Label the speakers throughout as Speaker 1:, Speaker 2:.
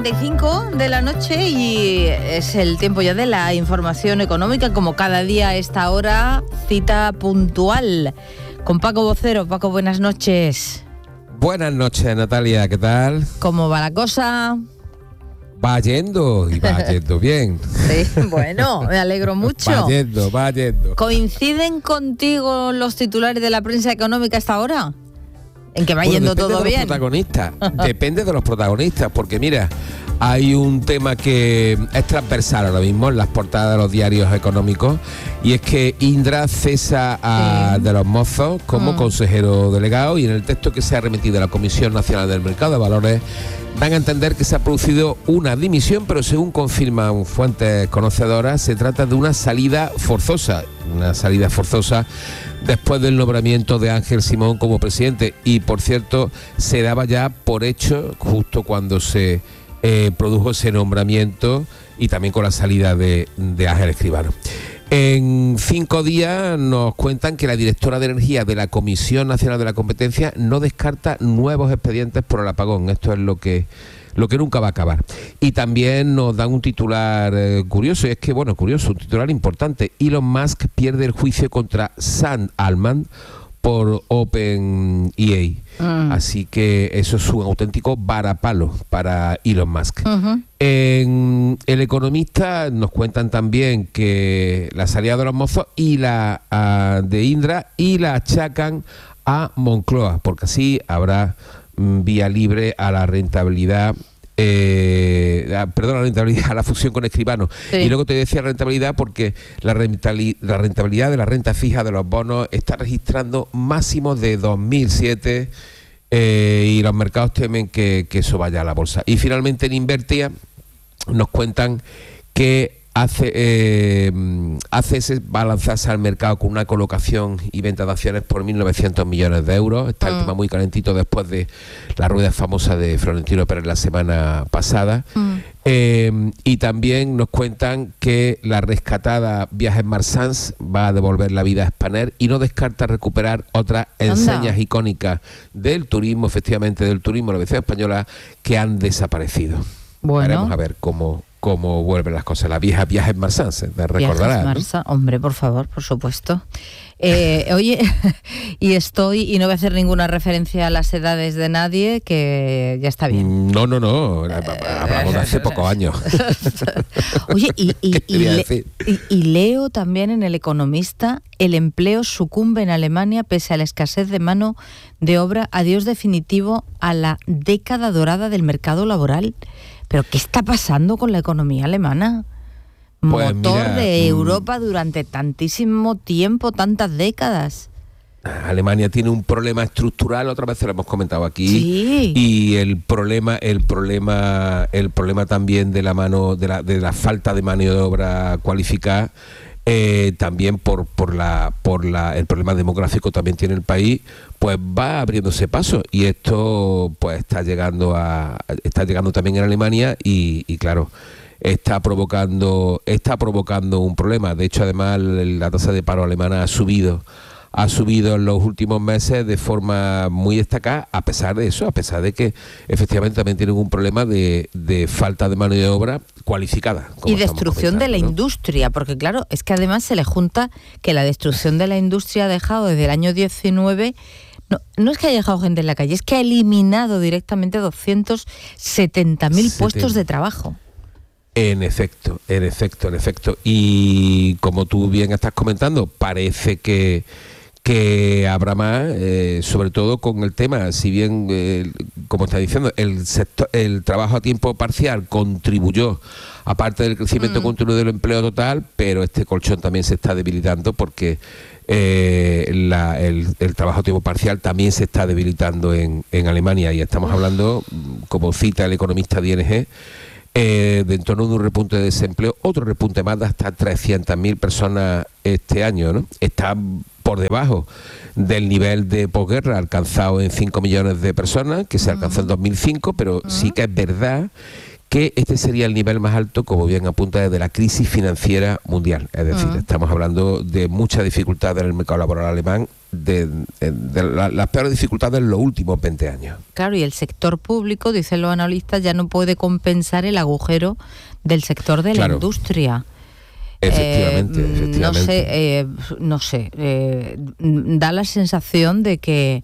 Speaker 1: 9:45 de la noche y es el tiempo ya de la información económica. Como cada día a esta hora, cita puntual con Paco Vocero. Paco, buenas noches.
Speaker 2: Buenas noches, Natalia, ¿qué tal?
Speaker 1: ¿Cómo va la cosa?
Speaker 2: Va yendo bien.
Speaker 1: Sí, bueno, me alegro mucho.
Speaker 2: Va yendo.
Speaker 1: ¿Coinciden contigo los titulares de la prensa económica a esta hora? ¿En que va yendo todo bien?
Speaker 2: Depende de los protagonistas, porque mira, hay un tema que es transversal ahora mismo en las portadas de los diarios económicos, y es que Indra cesa a De los Mozos como consejero delegado, y en el texto que se ha remitido a la Comisión Nacional del Mercado de Valores dan a entender que se ha producido una dimisión, pero según confirman fuentes conocedoras, se trata de una salida forzosa después del nombramiento de Ángel Simón como presidente. Y por cierto, se daba ya por hecho justo cuando se produjo ese nombramiento, y también con la salida de Ángel Escribano. En 5 días nos cuentan que la directora de Energía de la Comisión Nacional de la Competencia no descarta nuevos expedientes por el apagón. Esto es lo que nunca va a acabar. Y también nos dan un titular curioso, y es que, un titular importante. Elon Musk pierde el juicio contra Sam Altman por OpenAI. Así que eso es un auténtico varapalo para Elon Musk. En El Economista nos cuentan también que la salida de los mozos y la de Indra, y la achacan a Moncloa, porque así habrá vía libre a la rentabilidad, a la fusión con Escribano. Sí. Y luego te decía rentabilidad porque la rentabilidad de la renta fija de los bonos está registrando máximos de 2007, y los mercados temen que eso vaya a la bolsa. Y finalmente en Invertia nos cuentan que ACS va a lanzarse al mercado con una colocación y venta de acciones por 1.900 millones de euros. Está el tema muy calentito después de la rueda famosa de Florentino Pérez la semana pasada. Y también nos cuentan que la rescatada Viajes Marsans va a devolver la vida a Spanair, y no descarta recuperar otras enseñas icónicas del turismo, efectivamente del turismo, la aviación española, que han desaparecido.
Speaker 1: Bueno.
Speaker 2: Veremos a ver cómo vuelven las cosas. La vieja Viajes Marsans, te recordarás, ¿no?
Speaker 1: Hombre, por favor, por supuesto. Oye, y no voy a hacer ninguna referencia a las edades de nadie, que ya está bien.
Speaker 2: No, hablamos de hace pocos años.
Speaker 1: Oye, y leo también en El Economista: el empleo sucumbe en Alemania pese a la escasez de mano de obra, adiós definitivo a la década dorada del mercado laboral. ¿Pero qué está pasando con la economía alemana? Motor de Europa durante tantísimo tiempo, tantas décadas.
Speaker 2: Alemania tiene un problema estructural, otra vez lo hemos comentado aquí.
Speaker 1: Sí.
Speaker 2: Y el problema también de la falta de mano de obra cualificada, también por el problema demográfico también tiene el país, pues va abriéndose paso, y esto pues está llegando también en Alemania, y claro, está provocando un problema. De hecho, además, la tasa de paro alemana ha subido en los últimos meses de forma muy destacada, a pesar de que efectivamente también tienen un problema de falta de mano de obra cualificada.
Speaker 1: Y destrucción de la industria, porque claro, es que además se le junta que la destrucción de la industria ha dejado desde el año 19... No es que haya dejado gente en la calle, es que ha eliminado directamente 270.000 puestos de trabajo.
Speaker 2: En efecto. Y como tú bien estás comentando, parece que habrá más, sobre todo con el tema, si bien, como está diciendo, el trabajo a tiempo parcial contribuyó, aparte del crecimiento continuo del empleo total, pero este colchón también se está debilitando, porque el trabajo a tiempo parcial también se está debilitando en Alemania, y estamos hablando, como cita el economista de ING, de en torno de un repunte de desempleo, otro repunte más de hasta 300.000 personas este año, ¿no? Está por debajo del nivel de posguerra alcanzado en 5 millones de personas, que se alcanzó en 2005, pero sí que es verdad que este sería el nivel más alto, como bien apunta, desde la crisis financiera mundial. Es decir, estamos hablando de mucha dificultad en el mercado laboral alemán, de las peores dificultades en los últimos 20 años.
Speaker 1: Claro, y el sector público, dicen los analistas, ya no puede compensar el agujero del sector de la industria.
Speaker 2: Efectivamente.
Speaker 1: No sé, da la sensación de que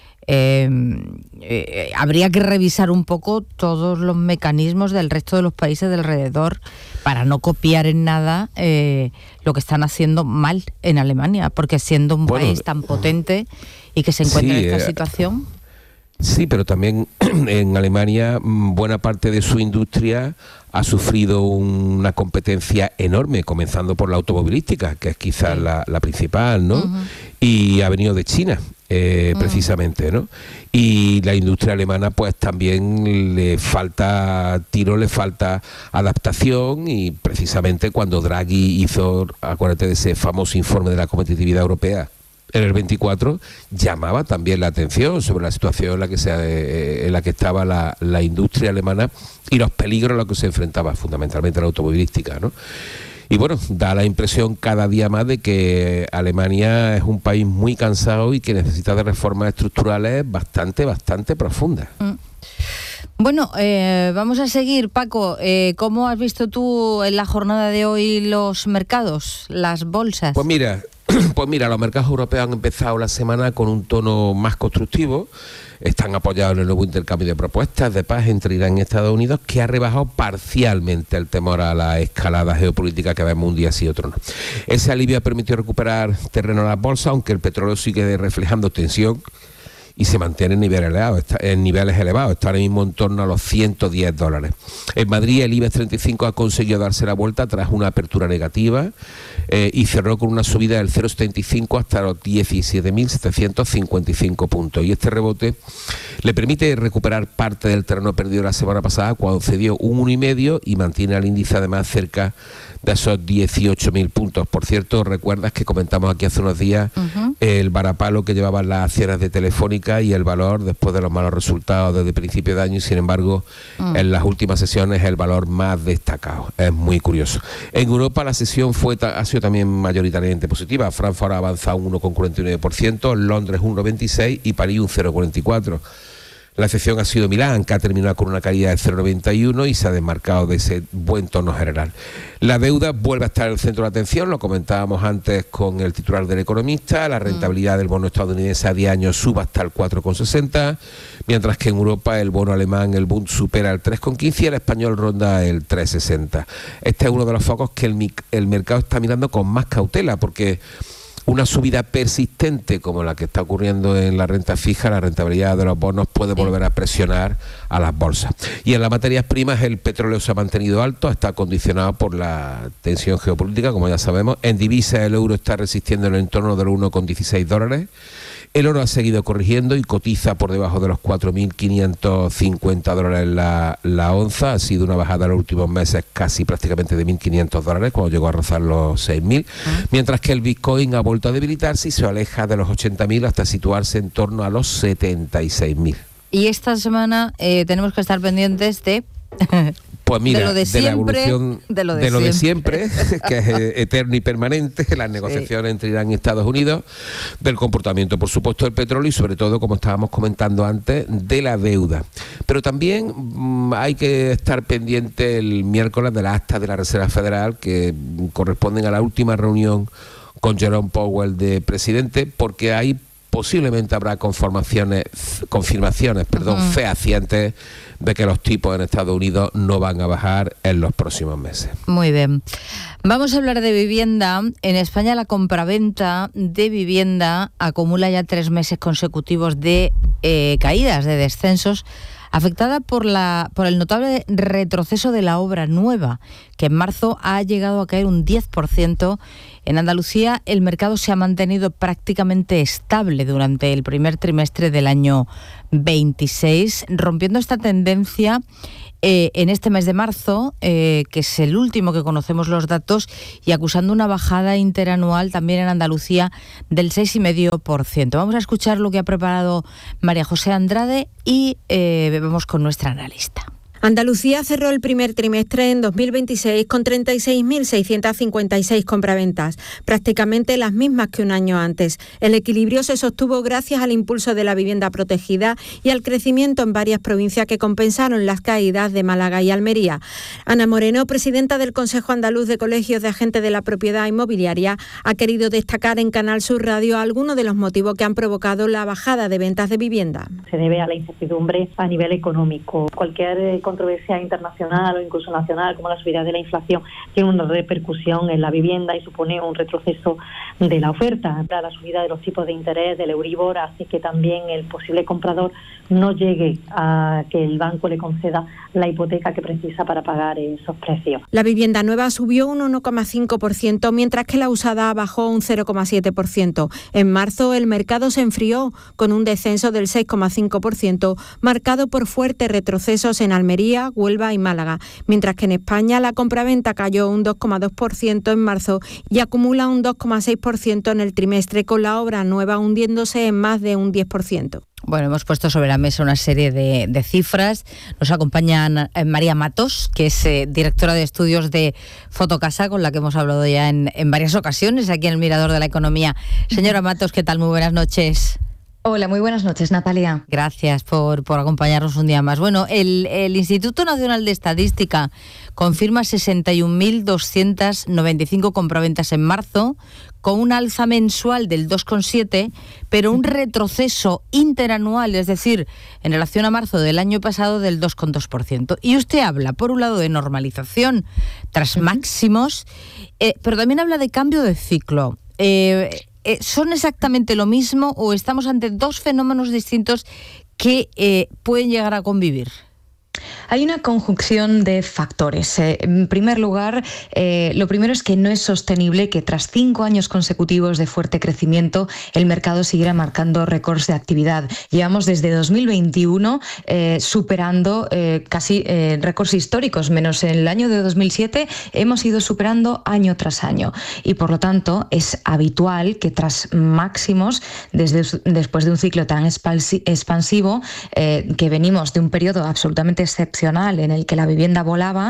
Speaker 1: habría que revisar un poco todos los mecanismos del resto de los países de alrededor para no copiar en nada lo que están haciendo mal en Alemania, porque siendo un país tan potente y que se encuentra en esta situación.
Speaker 2: Sí, pero también en Alemania buena parte de su industria ha sufrido una competencia enorme, comenzando por la automovilística, que es quizás la principal, ¿no? Y ha venido de China, precisamente, ¿no? Y la industria alemana pues también le falta tiro, le falta adaptación, y precisamente cuando Draghi hizo, acuérdate de ese famoso informe de la competitividad europea, en el 24, llamaba también la atención sobre la situación en la que estaba la industria alemana y los peligros a los que se enfrentaba, fundamentalmente la automovilística, ¿no? Y bueno, da la impresión cada día más de que Alemania es un país muy cansado y que necesita de reformas estructurales bastante profundas.
Speaker 1: Bueno, vamos a seguir, Paco. ¿Cómo has visto tú en la jornada de hoy los mercados, las bolsas?
Speaker 2: Pues mira, los mercados europeos han empezado la semana con un tono más constructivo. Están apoyados en el nuevo intercambio de propuestas de paz entre Irán y Estados Unidos, que ha rebajado parcialmente el temor a la escalada geopolítica que vemos un día sí y otro no. Ese alivio ha permitido recuperar terreno a las bolsas, aunque el petróleo sigue reflejando tensión y se mantiene en niveles elevados. Está ahora mismo en torno a los $110. En Madrid el IBEX 35 ha conseguido darse la vuelta tras una apertura negativa y cerró con una subida del 0,75 hasta los 17.755 puntos. Y este rebote le permite recuperar parte del terreno perdido la semana pasada, cuando cedió un 1,5 y mantiene al índice además cerca de esos 18.000 puntos. Por cierto, recuerdas que comentamos aquí hace unos días el varapalo que llevaban las acciones de Telefónica y el valor después de los malos resultados desde principio de año, y sin embargo en las últimas sesiones el valor más destacado. Es muy curioso. En Europa la sesión ha sido también mayoritariamente positiva. Frankfurt ha avanzado un 1,49%, Londres un 1,26% y París un 0,44%. La excepción ha sido Milán, que ha terminado con una caída de 0,91 y se ha desmarcado de ese buen tono general. La deuda vuelve a estar en el centro de atención, lo comentábamos antes con el titular del Economista. La rentabilidad del bono estadounidense a 10 años sube hasta el 4,60, mientras que en Europa el bono alemán, el Bund, supera el 3,15 y el español ronda el 3,60. Este es uno de los focos que el mercado está mirando con más cautela, porque una subida persistente como la que está ocurriendo en la renta fija, la rentabilidad de los bonos puede volver a presionar a las bolsas. Y en las materias primas el petróleo se ha mantenido alto, está condicionado por la tensión geopolítica, como ya sabemos. En divisas el euro está resistiendo en el entorno del $1,16. El oro ha seguido corrigiendo y cotiza por debajo de los $4.550 la onza. Ha sido una bajada en los últimos meses casi prácticamente de $1.500, cuando llegó a rozar los 6.000. Mientras que el Bitcoin ha vuelto a debilitarse y se aleja de los 80.000 hasta situarse en torno a los 76.000.
Speaker 1: Y esta semana tenemos que estar pendientes de...
Speaker 2: Pues mira,
Speaker 1: de
Speaker 2: la evolución de lo de siempre, que es eterno y permanente, las negociaciones entre Irán y Estados Unidos, del comportamiento, por supuesto, del petróleo y sobre todo, como estábamos comentando antes, de la deuda. Pero también hay que estar pendiente el miércoles de las actas de la Reserva Federal, que corresponden a la última reunión con Jerome Powell de presidente, porque ahí posiblemente habrá confirmaciones, fehacientes de que los tipos en Estados Unidos no van a bajar en los próximos meses.
Speaker 1: Muy bien. Vamos a hablar de vivienda. En España la compraventa de vivienda acumula ya 3 meses consecutivos de caídas, de descensos, afectada por el notable retroceso de la obra nueva, que en marzo ha llegado a caer un 10%. En Andalucía el mercado se ha mantenido prácticamente estable durante el primer trimestre del año 26, rompiendo esta tendencia en este mes de marzo, que es el último que conocemos los datos, y acusando una bajada interanual también en Andalucía del 6,5%. Vamos a escuchar lo que ha preparado María José Andrade y vamos con nuestra analista.
Speaker 3: Andalucía cerró el primer trimestre en 2026 con 36.656 compraventas, prácticamente las mismas que un año antes. El equilibrio se sostuvo gracias al impulso de la vivienda protegida y al crecimiento en varias provincias que compensaron las caídas de Málaga y Almería. Ana Moreno, presidenta del Consejo Andaluz de Colegios de Agentes de la Propiedad Inmobiliaria, ha querido destacar en Canal Sur Radio algunos de los motivos que han provocado la bajada de ventas de vivienda.
Speaker 4: Se debe a la incertidumbre a nivel económico. Cualquier controversia internacional o incluso nacional, como la subida de la inflación, tiene una repercusión en la vivienda y supone un retroceso de la oferta. La subida de los tipos de interés del Euribor hace que también el posible comprador no llegue a que el banco le conceda la hipoteca que precisa para pagar esos precios.
Speaker 3: La vivienda nueva subió un 1,5%, mientras que la usada bajó un 0,7%. En marzo el mercado se enfrió con un descenso del 6,5%, marcado por fuertes retrocesos en Almería, Huelva y Málaga, mientras que en España la compraventa cayó un 2,2% en marzo y acumula un 2,6% en el trimestre, con la obra nueva hundiéndose en más de un 10%.
Speaker 1: Bueno, hemos puesto sobre la mesa una serie de cifras. Nos acompaña María Matos, que es directora de estudios de Fotocasa, con la que hemos hablado ya en varias ocasiones aquí en el Mirador de la Economía. Señora Matos, ¿qué tal? Muy buenas noches.
Speaker 5: Hola, muy buenas noches, Natalia.
Speaker 1: Gracias por acompañarnos un día más. Bueno, el Instituto Nacional de Estadística confirma 61.295 compraventas en marzo, con un alza mensual del 2,7%, pero un retroceso interanual, es decir, en relación a marzo del año pasado, del 2,2%. Y usted habla, por un lado, de normalización tras máximos, pero también habla de cambio de ciclo. ¿Son exactamente lo mismo o estamos ante dos fenómenos distintos que pueden llegar a convivir?
Speaker 5: Hay una conjunción de factores. En primer lugar, lo primero es que no es sostenible que tras 5 años consecutivos de fuerte crecimiento el mercado siguiera marcando récords de actividad. Llevamos desde 2021 superando casi récords históricos, menos en el año de 2007 hemos ido superando año tras año. Y por lo tanto es habitual que tras máximos, después de un ciclo tan expansivo, que venimos de un periodo absolutamente excepcional en el que la vivienda volaba,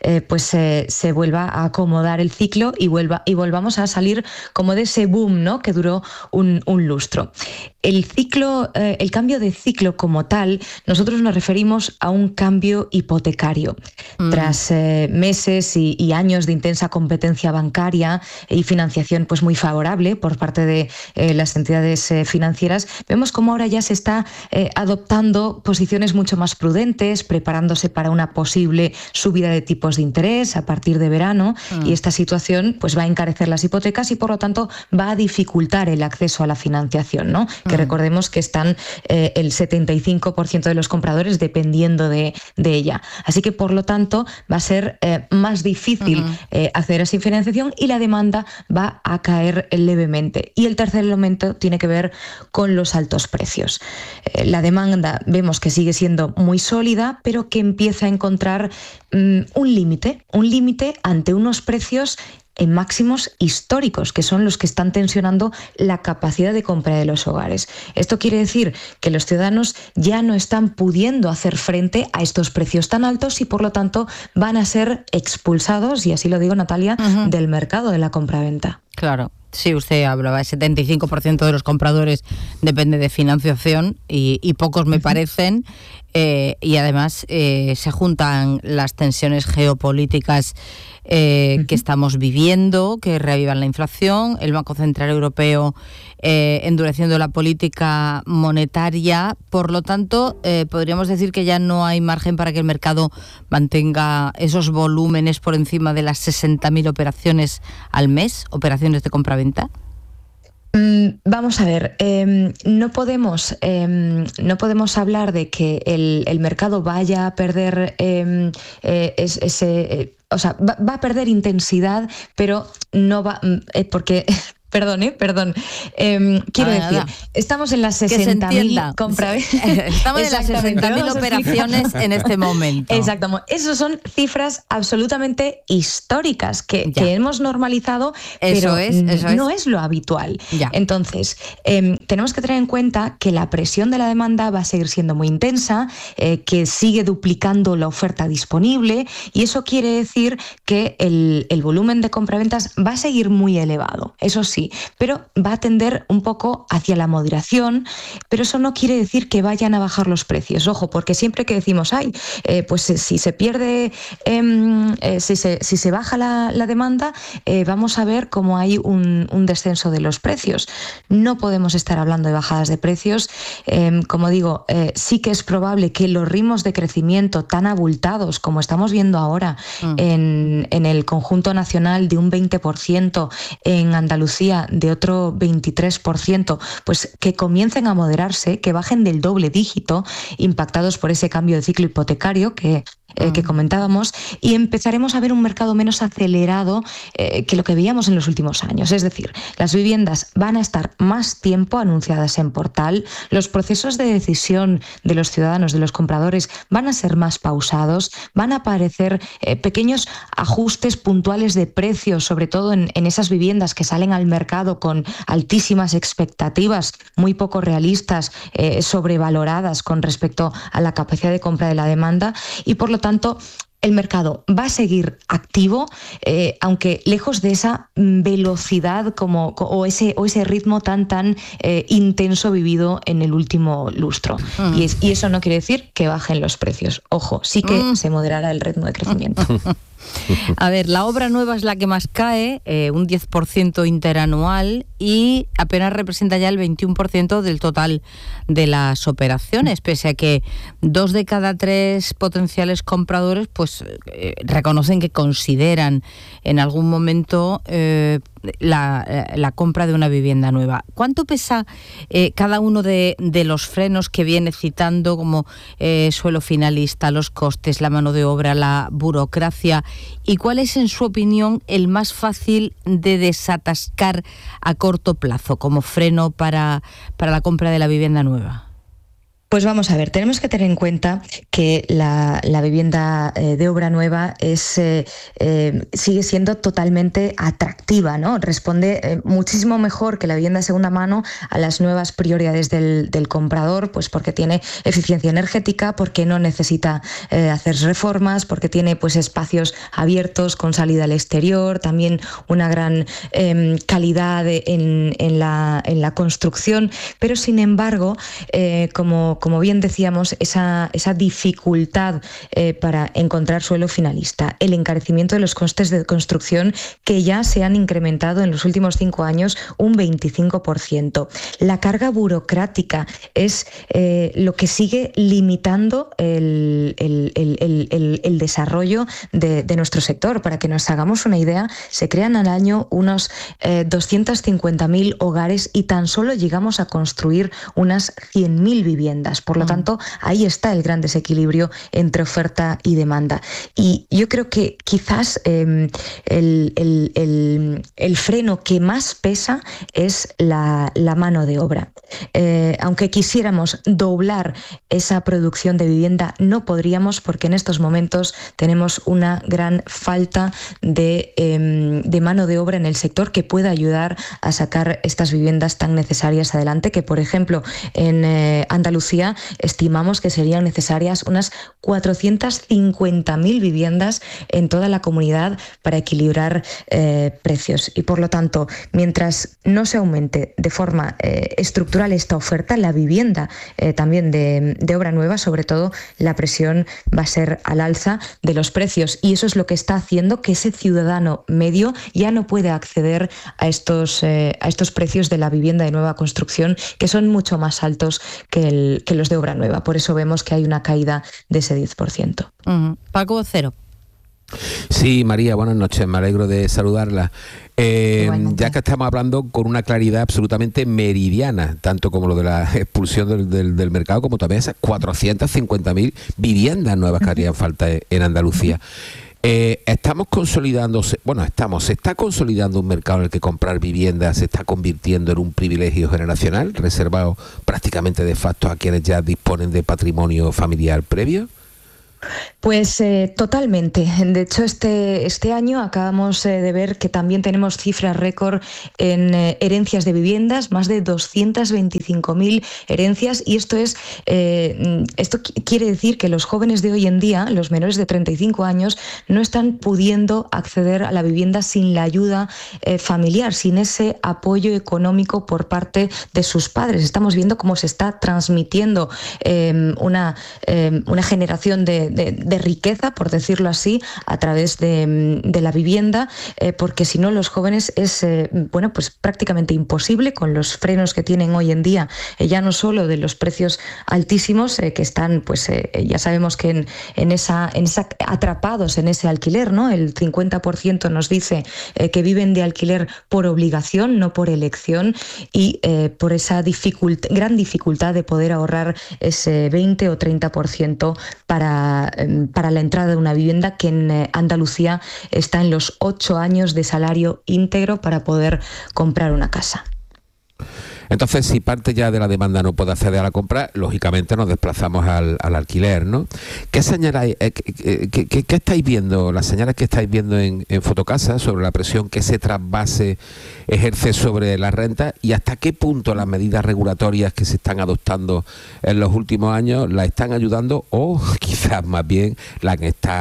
Speaker 5: se vuelva a acomodar el ciclo y volvamos a salir como de ese boom, ¿no?, que duró un lustro. El cambio de ciclo como tal, nosotros nos referimos a un cambio hipotecario. Tras meses y años de intensa competencia bancaria y financiación pues muy favorable por parte de las entidades financieras, vemos cómo ahora ya se está adoptando posiciones mucho más prudentes, preparándose para una posible subida de tipos de interés a partir de verano, y esta situación pues va a encarecer las hipotecas y por lo tanto va a dificultar el acceso a la financiación, ¿no? Que recordemos que están el 75% de los compradores dependiendo de ella. Así que por lo tanto va a ser más difícil acceder a esa financiación y la demanda va a caer levemente. Y el tercer elemento tiene que ver con los altos precios. La demanda vemos que sigue siendo muy sólida, pero que empieza a encontrar un límite ante unos precios en máximos históricos, que son los que están tensionando la capacidad de compra de los hogares. Esto quiere decir que los ciudadanos ya no están pudiendo hacer frente a estos precios tan altos y por lo tanto van a ser expulsados, y así lo digo, Natalia, del mercado de la compraventa.
Speaker 1: Claro. Sí, usted hablaba, el 75% de los compradores depende de financiación y pocos me parecen, y además se juntan las tensiones geopolíticas que estamos viviendo, que reavivan la inflación, el Banco Central Europeo endureciendo la política monetaria. Por lo tanto, podríamos decir que ya no hay margen para que el mercado mantenga esos volúmenes por encima de las 60.000 operaciones al mes, operaciones de compraventa.
Speaker 5: Vamos a ver, no podemos hablar de que el mercado vaya a perder va a perder intensidad, pero no va, porque Perdón. Quiero decir, estamos en las 60.000 compraventas.
Speaker 1: Estamos en las 60.000 operaciones en este momento.
Speaker 5: Exacto. Esas son cifras absolutamente históricas que hemos normalizado, pero no es lo habitual.
Speaker 1: Ya.
Speaker 5: Entonces, tenemos que tener en cuenta que la presión de la demanda va a seguir siendo muy intensa, que sigue duplicando la oferta disponible, y eso quiere decir que el volumen de compraventas va a seguir muy elevado, eso sí, pero va a tender un poco hacia la moderación, pero eso no quiere decir que vayan a bajar los precios. Ojo, porque siempre que decimos, pues si se pierde, si se baja la demanda, vamos a ver cómo hay un descenso de los precios. No podemos estar hablando de bajadas de precios. Como digo, sí que es probable que los ritmos de crecimiento tan abultados como estamos viendo ahora en el conjunto nacional, de un 20%, en Andalucía de otro 23%, pues que comiencen a moderarse, que bajen del doble dígito, impactados por ese cambio de ciclo hipotecario que comentábamos, y empezaremos a ver un mercado menos acelerado que lo que veíamos en los últimos años. Es decir, las viviendas van a estar más tiempo anunciadas en portal, los procesos de decisión de los ciudadanos, de los compradores, van a ser más pausados, van a aparecer pequeños ajustes puntuales de precios, sobre todo en esas viviendas que salen al mercado con altísimas expectativas, muy poco realistas, sobrevaloradas con respecto a la capacidad de compra de la demanda, y por lo tanto el mercado va a seguir activo, aunque lejos de esa velocidad o ese ritmo tan intenso vivido en el último lustro. Y eso no quiere decir que bajen los precios. Ojo, sí que se moderará el ritmo de crecimiento.
Speaker 1: A ver, la obra nueva es la que más cae, un 10% interanual, y apenas representa ya el 21% del total de las operaciones, pese a que 2 de cada 3 potenciales compradores pues reconocen que consideran en algún momento la compra de una vivienda nueva. ¿Cuánto pesa cada uno de los frenos que viene citando, como suelo finalista, los costes, la mano de obra, la burocracia? ¿Y cuál es, en su opinión, el más fácil de desatascar a corto plazo como freno para la compra de la vivienda nueva?
Speaker 5: Pues vamos a ver, tenemos que tener en cuenta que la vivienda de obra nueva sigue siendo totalmente atractiva, ¿no? Responde muchísimo mejor que la vivienda de segunda mano a las nuevas prioridades del comprador, pues porque tiene eficiencia energética, porque no necesita hacer reformas, porque tiene pues espacios abiertos con salida al exterior, también una gran calidad en la construcción, pero sin embargo, como bien decíamos, esa dificultad para encontrar suelo finalista, el encarecimiento de los costes de construcción, que ya se han incrementado en los últimos 5 años un 25%. La carga burocrática es lo que sigue limitando el desarrollo de nuestro sector. Para que nos hagamos una idea, se crean al año unos 250.000 hogares y tan solo llegamos a construir unas 100.000 viviendas. Por lo tanto, ahí está el gran desequilibrio entre oferta y demanda. Y yo creo que quizás el freno que más pesa es la mano de obra. Aunque quisiéramos doblar esa producción de vivienda, no podríamos, porque en estos momentos tenemos una gran falta de mano de obra en el sector que pueda ayudar a sacar estas viviendas tan necesarias adelante, que por ejemplo en Andalucía estimamos que serían necesarias unas 450.000 viviendas en toda la comunidad para equilibrar precios. Y por lo tanto, mientras no se aumente de forma estructural esta oferta, la vivienda también de obra nueva, sobre todo, la presión va a ser al alza de los precios. Y eso es lo que está haciendo que ese ciudadano medio ya no puede acceder a estos precios de la vivienda de nueva construcción, que son mucho más altos que los de obra nueva. Por eso vemos que hay una caída de ese 10%.
Speaker 1: Paco Vocero.
Speaker 2: Sí, María, buenas noches, me alegro de saludarla. Ya que estamos hablando con una claridad absolutamente meridiana, tanto como lo de la expulsión del mercado, como también esas 450.000 viviendas nuevas que harían falta en Andalucía. Estamos consolidándose, se está consolidando un mercado en el que comprar vivienda se está convirtiendo en un privilegio generacional, reservado prácticamente de facto a quienes ya disponen de patrimonio familiar previo.
Speaker 5: Pues totalmente. De hecho, este año acabamos de ver que también tenemos cifras récord en herencias de viviendas, más de 225.000 herencias, y esto quiere decir que los jóvenes de hoy en día, los menores de 35 años, no están pudiendo acceder a la vivienda sin la ayuda familiar, sin ese apoyo económico por parte de sus padres. Estamos viendo cómo se está transmitiendo una generación de riqueza, por decirlo así, a través de la vivienda, porque si no los jóvenes es pues prácticamente imposible, con los frenos que tienen hoy en día, ya no solo de los precios altísimos que están, pues ya sabemos que en esa atrapados en ese alquiler, ¿no? El 50% nos dice que viven de alquiler por obligación, no por elección, y por esa gran dificultad de poder ahorrar ese 20 o 30% para la entrada de una vivienda, que en Andalucía está en los 8 años de salario íntegro para poder comprar una casa.
Speaker 2: Entonces, si parte ya de la demanda no puede acceder a la compra, lógicamente nos desplazamos al alquiler, ¿no? ¿Qué señales, qué estáis viendo, las señales que estáis viendo en Fotocasa sobre la presión que ese trasvase ejerce sobre la renta, y hasta qué punto las medidas regulatorias que se están adoptando en los últimos años las están ayudando, o quizás más bien las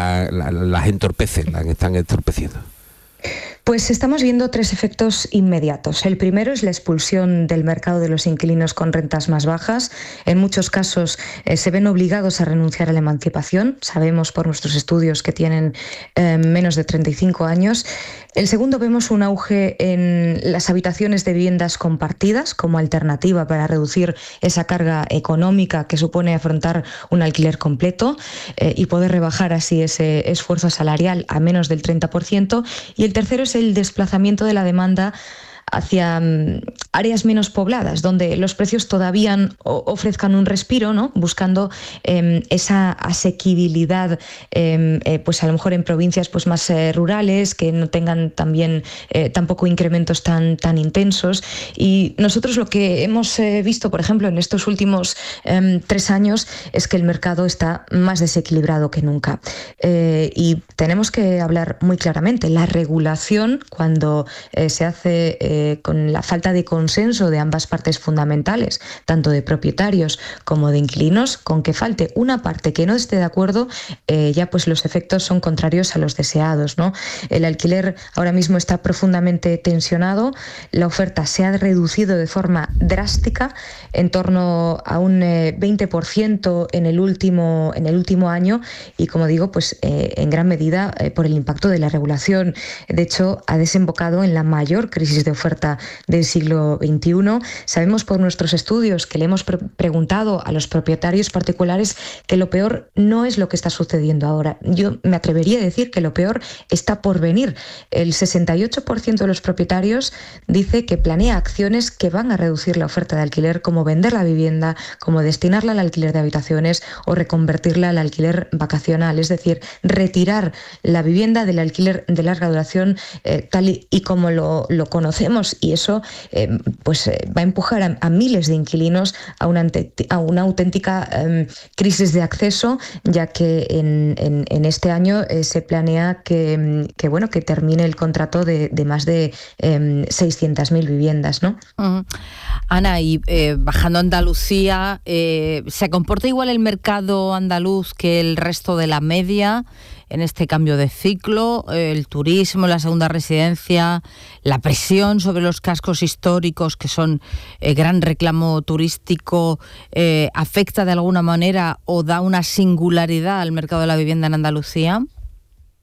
Speaker 2: entorpecen, las están entorpeciendo?
Speaker 5: Pues estamos viendo 3 efectos inmediatos. El primero es la expulsión del mercado de los inquilinos con rentas más bajas. En muchos casos se ven obligados a renunciar a la emancipación. Sabemos por nuestros estudios que tienen menos de 35 años. El segundo, vemos un auge en las habitaciones de viviendas compartidas como alternativa para reducir esa carga económica que supone afrontar un alquiler completo y poder rebajar así ese esfuerzo salarial a menos del 30%. Y el tercero es el desplazamiento de la demanda hacia áreas menos pobladas, donde los precios todavía ofrezcan un respiro, ¿no? Buscando esa asequibilidad, pues a lo mejor en provincias pues más rurales, que no tengan también tampoco incrementos tan intensos. Y nosotros lo que hemos visto, por ejemplo, en estos últimos 3 años, es que el mercado está más desequilibrado que nunca. Y tenemos que hablar muy claramente. La regulación, cuando se hace con la falta de consenso de ambas partes fundamentales, tanto de propietarios como de inquilinos, con que falte una parte que no esté de acuerdo, ya pues los efectos son contrarios a los deseados, ¿no? El alquiler ahora mismo está profundamente tensionado, la oferta se ha reducido de forma drástica, en torno a un 20% en el último año, y como digo, pues en gran medida por el impacto de la regulación. De hecho, ha desembocado en la mayor crisis de oferta del siglo XXI. Sabemos por nuestros estudios, que le hemos preguntado a los propietarios particulares, que lo peor no es lo que está sucediendo ahora. Yo me atrevería a decir que lo peor está por venir. El 68% de los propietarios dice que planea acciones que van a reducir la oferta de alquiler, como vender la vivienda, como destinarla al alquiler de habitaciones o reconvertirla al alquiler vacacional, es decir, retirar la vivienda del alquiler de larga duración tal y como lo conocemos, y eso va a empujar a miles de inquilinos a una auténtica crisis de acceso, ya que en este año se planea que termine el contrato de más de 600.000 viviendas, ¿no?
Speaker 1: Ana, y bajando a Andalucía, ¿se comporta igual el mercado andaluz que el resto de la media en este cambio de ciclo? El turismo, la segunda residencia, la presión sobre los cascos históricos, que son gran reclamo turístico, ¿afecta de alguna manera o da una singularidad al mercado de la vivienda en Andalucía?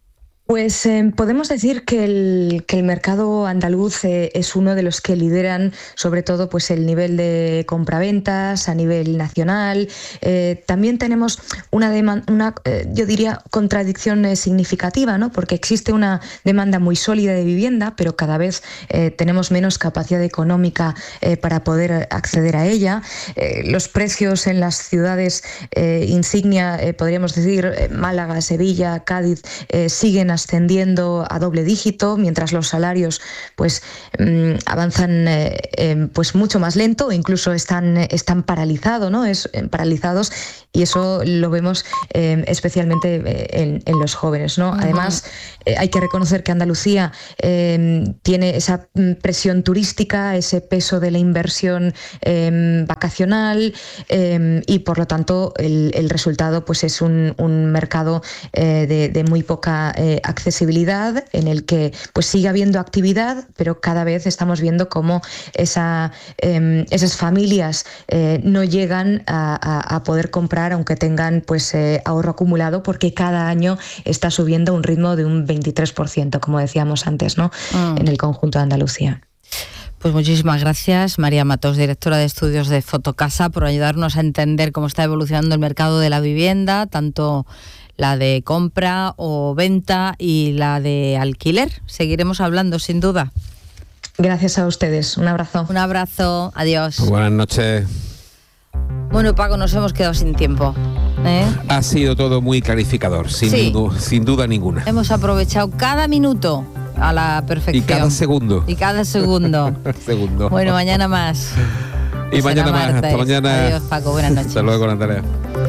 Speaker 5: Pues podemos decir que el mercado andaluz es uno de los que lideran sobre todo pues el nivel de compraventas a nivel nacional. También tenemos una yo diría contradicción significativa, ¿no? Porque existe una demanda muy sólida de vivienda, pero cada vez tenemos menos capacidad económica para poder acceder a ella. Los precios en las ciudades insignia, podríamos decir Málaga, Sevilla, Cádiz, siguen ascendiendo a doble dígito, mientras los salarios pues avanzan pues mucho más lento, incluso están paralizados, ¿no? Paralizados, y eso lo vemos especialmente en los jóvenes, ¿no? Además, hay que reconocer que Andalucía tiene esa presión turística, ese peso de la inversión vacacional, y por lo tanto el resultado pues es un mercado de muy poca accesibilidad, en el que pues sigue habiendo actividad, pero cada vez estamos viendo cómo esas familias no llegan a poder comprar, aunque tengan pues ahorro acumulado, porque cada año está subiendo a un ritmo de un 23%, como decíamos antes, ¿no? En el conjunto de Andalucía.
Speaker 1: Pues muchísimas gracias, María Matos, directora de estudios de Fotocasa, por ayudarnos a entender cómo está evolucionando el mercado de la vivienda, tanto la de compra o venta y la de alquiler. Seguiremos hablando, sin duda.
Speaker 5: Gracias a ustedes. Un abrazo.
Speaker 1: Un abrazo. Adiós.
Speaker 2: Buenas noches.
Speaker 1: Bueno, Paco, nos hemos quedado sin tiempo.
Speaker 2: Ha sido todo muy clarificador, sin duda ninguna.
Speaker 1: Hemos aprovechado cada minuto a la perfección.
Speaker 2: Y cada segundo.
Speaker 1: Bueno, mañana más.
Speaker 2: Y mañana más. Hasta mañana.
Speaker 1: Adiós, Paco. Buenas noches.
Speaker 2: Hasta luego, Natalia.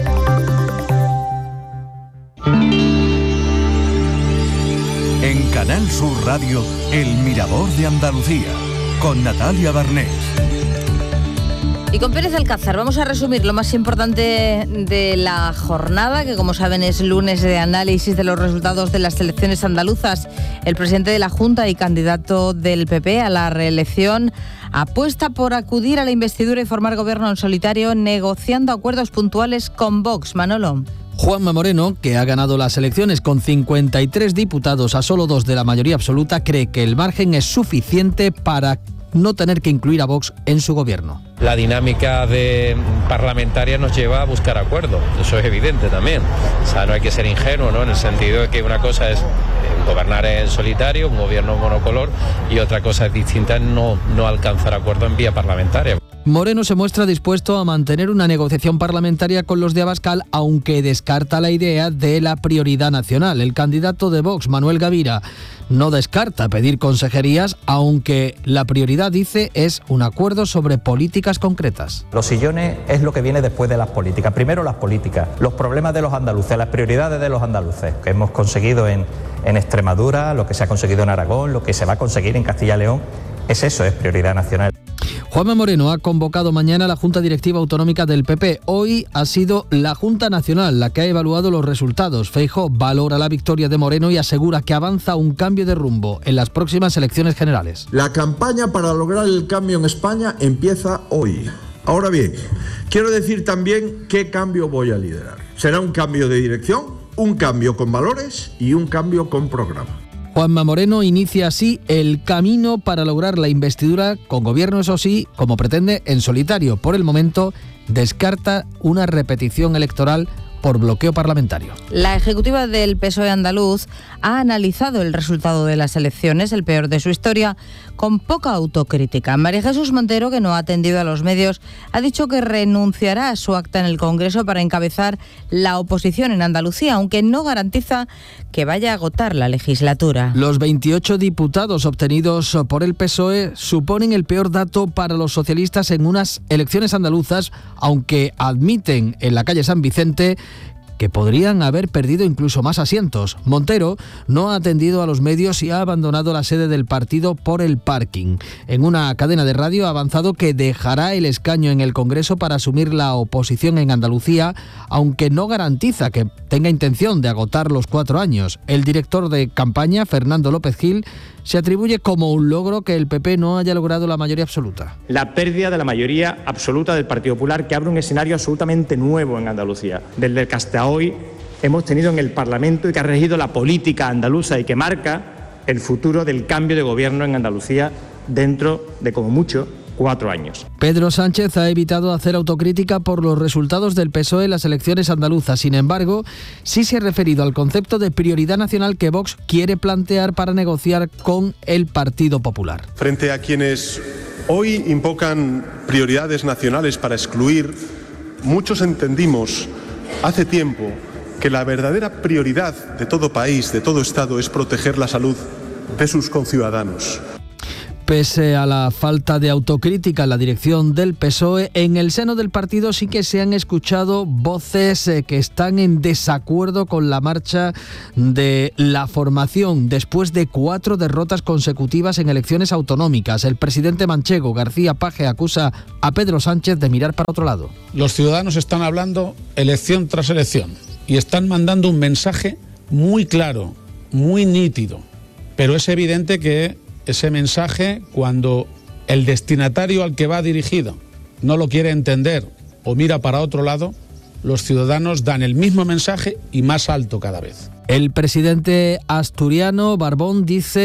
Speaker 6: En Canal Sur Radio, El Mirador de Andalucía, con Natalia Barnés.
Speaker 1: Y con Pérez Alcázar vamos a resumir lo más importante de la jornada, que como saben es lunes de análisis de los resultados de las elecciones andaluzas. El presidente de la Junta y candidato del PP a la reelección apuesta por acudir a la investidura y formar gobierno en solitario, negociando acuerdos puntuales con Vox. Manolo.
Speaker 7: Juanma Moreno, que ha ganado las elecciones con 53 diputados a solo 2 de la mayoría absoluta, cree que el margen es suficiente para no tener que incluir a Vox en su gobierno.
Speaker 8: La dinámica parlamentaria nos lleva a buscar acuerdos, eso es evidente también. O sea, no hay que ser ingenuo, ¿no? En el sentido de que una cosa es gobernar en solitario, un gobierno monocolor, y otra cosa es distinta, no alcanzar acuerdo en vía parlamentaria.
Speaker 7: Moreno se muestra dispuesto a mantener una negociación parlamentaria con los de Abascal, aunque descarta la idea de la prioridad nacional. El candidato de Vox, Manuel Gavira, no descarta pedir consejerías, aunque la prioridad, dice, es un acuerdo sobre políticas concretas.
Speaker 9: Los sillones es lo que viene después de las políticas. Primero las políticas, los problemas de los andaluces, las prioridades de los andaluces, que hemos conseguido en Extremadura, lo que se ha conseguido en Aragón, lo que se va a conseguir en Castilla y León, es prioridad nacional.
Speaker 7: Juanma Moreno ha convocado mañana la Junta Directiva Autonómica del PP. Hoy ha sido la Junta Nacional la que ha evaluado los resultados. Feijóo valora la victoria de Moreno y asegura que avanza un cambio de rumbo en las próximas elecciones generales.
Speaker 10: La campaña para lograr el cambio en España empieza hoy. Ahora bien, quiero decir también qué cambio voy a liderar. Será un cambio de dirección, un cambio con valores y un cambio con programa.
Speaker 7: Juanma Moreno inicia así el camino para lograr la investidura con gobierno, eso sí, como pretende, en solitario. Por el momento, descarta una repetición electoral por bloqueo parlamentario.
Speaker 1: La ejecutiva del PSOE andaluz ha analizado el resultado de las elecciones, el peor de su historia, con poca autocrítica. María Jesús Montero, que no ha atendido a los medios, ha dicho que renunciará a su acta en el Congreso para encabezar la oposición en Andalucía, aunque no garantiza que vaya a agotar la legislatura.
Speaker 7: Los 28 diputados obtenidos por el PSOE suponen el peor dato para los socialistas en unas elecciones andaluzas, aunque admiten en la calle San Vicente que podrían haber perdido incluso más asientos. Montero no ha atendido a los medios y ha abandonado la sede del partido por el parking. En una cadena de radio ha avanzado que dejará el escaño en el Congreso para asumir la oposición en Andalucía, aunque no garantiza que tenga intención de agotar los 4 años. El director de campaña, Fernando López Gil, se atribuye como un logro que el PP no haya logrado la mayoría absoluta.
Speaker 11: La pérdida de la mayoría absoluta del Partido Popular, que abre un escenario absolutamente nuevo en Andalucía, desde el que hasta hoy hemos tenido en el Parlamento y que ha regido la política andaluza y que marca el futuro del cambio de gobierno en Andalucía dentro de, como mucho, 4 años.
Speaker 7: Pedro Sánchez ha evitado hacer autocrítica por los resultados del PSOE en las elecciones andaluzas. Sin embargo, sí se ha referido al concepto de prioridad nacional que Vox quiere plantear para negociar con el Partido Popular.
Speaker 12: Frente a quienes hoy invocan prioridades nacionales para excluir, muchos entendimos hace tiempo que la verdadera prioridad de todo país, de todo Estado, es proteger la salud de sus conciudadanos.
Speaker 7: Pese a la falta de autocrítica en la dirección del PSOE, en el seno del partido sí que se han escuchado voces que están en desacuerdo con la marcha de la formación después de 4 derrotas consecutivas en elecciones autonómicas. El presidente manchego, García Page, acusa a Pedro Sánchez de mirar para otro lado.
Speaker 13: Los ciudadanos están hablando elección tras elección y están mandando un mensaje muy claro, muy nítido, pero es evidente que ese mensaje, cuando el destinatario al que va dirigido no lo quiere entender o mira para otro lado, los ciudadanos dan el mismo mensaje y más alto cada vez.
Speaker 7: El presidente asturiano Barbón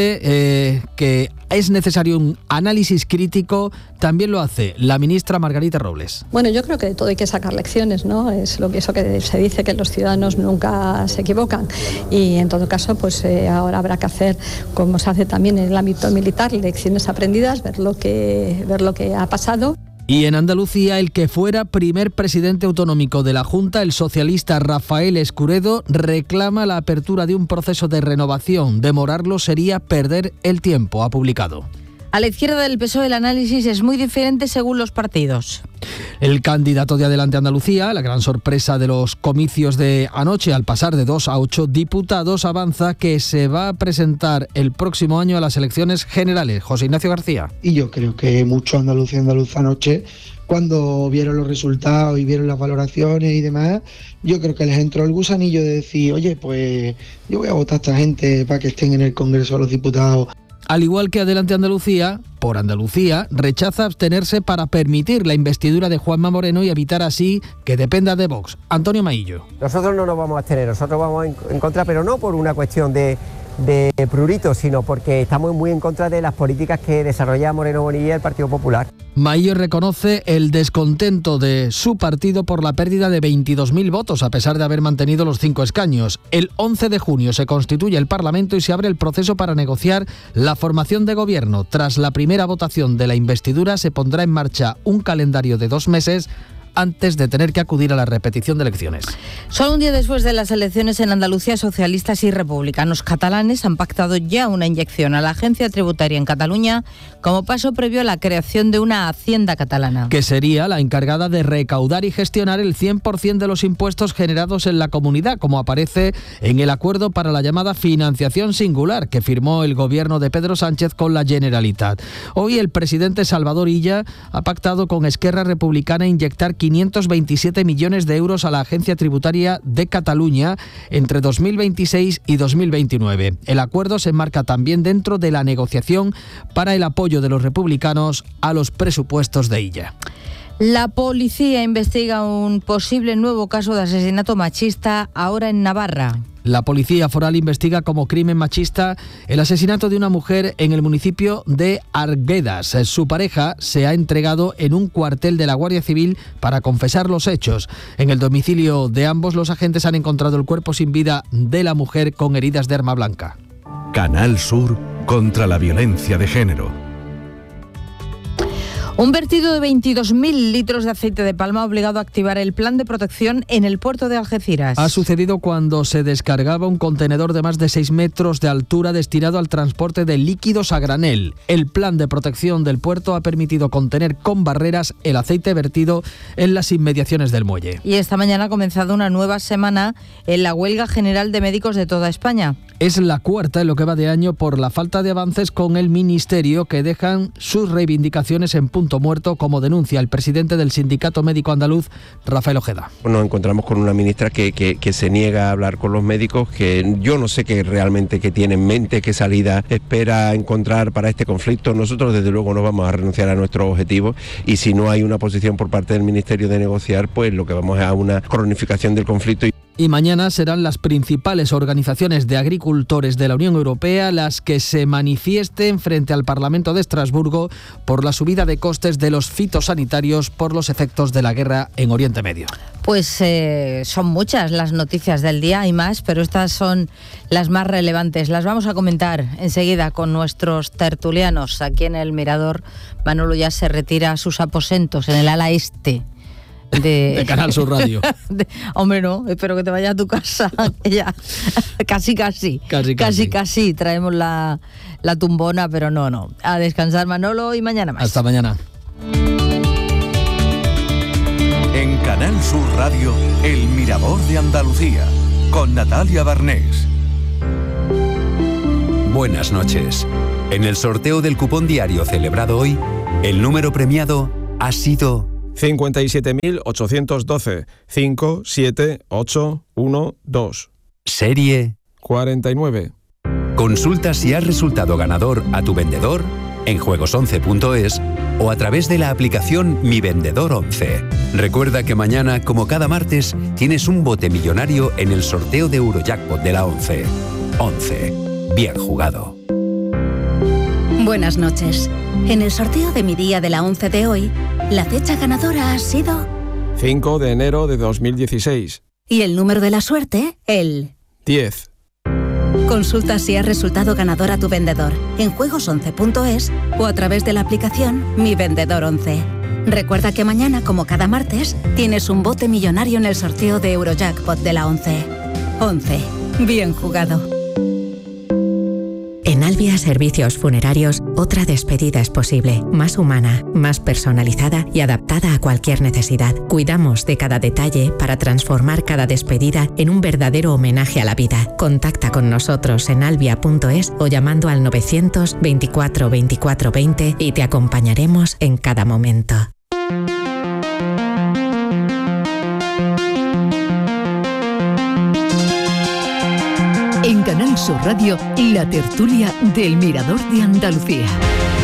Speaker 7: dice que es necesario un análisis crítico. También lo hace la ministra Margarita Robles.
Speaker 14: Bueno, yo creo que de todo hay que sacar lecciones, ¿no? Es eso que se dice, que los ciudadanos nunca se equivocan. Y en todo caso, pues ahora habrá que hacer, como se hace también en el ámbito militar, lecciones aprendidas, ver lo que ha pasado.
Speaker 7: Y en Andalucía, el que fuera primer presidente autonómico de la Junta, el socialista Rafael Escuredo, reclama la apertura de un proceso de renovación. Demorarlo sería perder el tiempo, ha publicado.
Speaker 1: A la izquierda del PSOE el análisis es muy diferente según los partidos.
Speaker 7: El candidato de Adelante Andalucía, la gran sorpresa de los comicios de anoche al pasar de 2 a 8 diputados, avanza que se va a presentar el próximo año a las elecciones generales. José Ignacio García.
Speaker 15: Y yo creo que muchos andaluces y andaluzas anoche, cuando vieron los resultados y vieron las valoraciones y demás, yo creo que les entró el gusanillo de decir, oye, pues yo voy a votar a esta gente para que estén en el Congreso de los Diputados.
Speaker 7: Al igual que Adelante Andalucía, por Andalucía, rechaza abstenerse para permitir la investidura de Juanma Moreno y evitar así que dependa de Vox. Antonio Maillo.
Speaker 16: Nosotros no nos vamos a abstener, nosotros vamos en contra, pero no por una cuestión de prurito, sino porque estamos muy en contra de las políticas que desarrolla Moreno Bonilla y el Partido Popular.
Speaker 7: Maillo reconoce el descontento de su partido por la pérdida de 22.000 votos, a pesar de haber mantenido los 5 escaños. El 11 de junio se constituye el Parlamento y se abre el proceso para negociar la formación de gobierno. Tras la primera votación de la investidura, se pondrá en marcha un calendario de 2 meses antes de tener que acudir a la repetición de elecciones.
Speaker 1: Solo un día después de las elecciones en Andalucía, socialistas y republicanos catalanes han pactado ya una inyección a la agencia tributaria en Cataluña como paso previo a la creación de una hacienda catalana.
Speaker 7: Que sería la encargada de recaudar y gestionar el 100% de los impuestos generados en la comunidad, como aparece en el acuerdo para la llamada financiación singular que firmó el gobierno de Pedro Sánchez con la Generalitat. Hoy el presidente Salvador Illa ha pactado con Esquerra Republicana inyectar 527 millones de euros a la Agencia Tributaria de Cataluña entre 2026 y 2029. El acuerdo se enmarca también dentro de la negociación para el apoyo de los republicanos a los presupuestos de Illa.
Speaker 1: La policía investiga un posible nuevo caso de asesinato machista ahora en Navarra.
Speaker 7: La policía foral investiga como crimen machista el asesinato de una mujer en el municipio de Arguedas. Su pareja se ha entregado en un cuartel de la Guardia Civil para confesar los hechos. En el domicilio de ambos, los agentes han encontrado el cuerpo sin vida de la mujer con heridas de arma blanca.
Speaker 6: Canal Sur contra la violencia de género.
Speaker 1: Un vertido de 22.000 litros de aceite de palma ha obligado a activar el plan de protección en el puerto de Algeciras.
Speaker 7: Ha sucedido cuando se descargaba un contenedor de más de 6 metros de altura destinado al transporte de líquidos a granel. El plan de protección del puerto ha permitido contener con barreras el aceite vertido en las inmediaciones del muelle.
Speaker 1: Y esta mañana ha comenzado una nueva semana en la huelga general de médicos de toda España.
Speaker 7: Es la cuarta en lo que va de año por la falta de avances con el Ministerio, que dejan sus reivindicaciones en punto muerto, como denuncia el presidente del Sindicato Médico Andaluz, Rafael Ojeda.
Speaker 17: Nos encontramos con una ministra que se niega a hablar con los médicos, que yo no sé qué realmente que tiene en mente, qué salida espera encontrar para este conflicto. Nosotros desde luego no vamos a renunciar a nuestros objetivos, y si no hay una posición por parte del Ministerio de negociar, pues lo que vamos es a una cronificación del conflicto.
Speaker 7: y mañana serán las principales organizaciones de agricultores de la Unión Europea las que se manifiesten frente al Parlamento de Estrasburgo por la subida de costes de los fitosanitarios por los efectos de la guerra en Oriente Medio.
Speaker 1: Pues son muchas las noticias del día, hay más, pero estas son las más relevantes. Las vamos a comentar enseguida con nuestros tertulianos. Aquí en el Mirador, Manolo ya se retira a sus aposentos en el ala este de
Speaker 7: Canal Sur Radio.
Speaker 1: Hombre, no, espero que te vayas a tu casa. Ya. Casi. Traemos la tumbona, pero no. A descansar, Manolo, y mañana más.
Speaker 7: Hasta mañana.
Speaker 6: En Canal Sur Radio, El Mirador de Andalucía, con Natalia Barnés.
Speaker 18: Buenas noches. En el sorteo del cupón diario celebrado hoy, el número premiado ha sido
Speaker 19: 57.812 57812.
Speaker 18: Serie
Speaker 19: 49.
Speaker 18: Consulta si has resultado ganador a tu vendedor en juegos11.es o a través de la aplicación Mi Vendedor 11. Recuerda que mañana, como cada martes, tienes un bote millonario en el sorteo de Eurojackpot de la 11. 11. Bien jugado.
Speaker 20: Buenas noches. En el sorteo de Mi Día de la 11 de hoy, la fecha ganadora ha sido
Speaker 19: 5 de enero de 2016.
Speaker 20: Y el número de la suerte, el
Speaker 19: 10.
Speaker 20: Consulta si has resultado ganador a tu vendedor en juegos11.es o a través de la aplicación Mi Vendedor 11. Recuerda que mañana, como cada martes, tienes un bote millonario en el sorteo de Eurojackpot de la 11. 11. Bien jugado.
Speaker 21: En Albia Servicios Funerarios, otra despedida es posible, más humana, más personalizada y adaptada a cualquier necesidad. Cuidamos de cada detalle para transformar cada despedida en un verdadero homenaje a la vida. Contacta con nosotros en albia.es o llamando al 924 24 20 y te acompañaremos en cada momento.
Speaker 22: En Canal Sur Radio, la tertulia del Mirador de Andalucía.